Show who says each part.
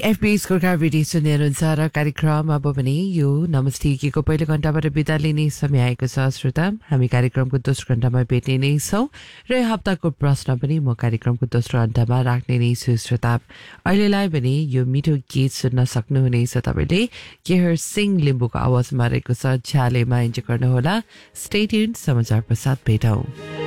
Speaker 1: FBS को gravity सुन्ने हुनुहुन्छ र कार्यक्रम अब भने यो नमस्ते को पहिलो घण्टाबाट बिदा लिने समय आएको छ श्रोता। हामी कार्यक्रमको दोस्रो घण्टामा भेट्ने नै छौँ र यो हप्ताको प्रश्न पनि म कार्यक्रमको दोस्रो घण्टामा राख्ने नै छु श्रोता। अहिलेलाई भने यो मिठो गीत सुन्न सक्नुहुनेछ तपाईँले। केहर सिंह लिम्बूको आवाजमा रहेको छ झ्यालेमा। इन्जोय गर्नुहोला। स्टे ट्युन्ड, समाचार पश्चात भेटौँ।